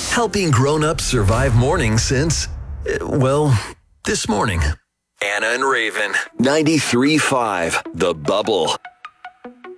Helping grown-ups survive mornings since, well, this morning. Anna and Raven, 93.5, The Bubble.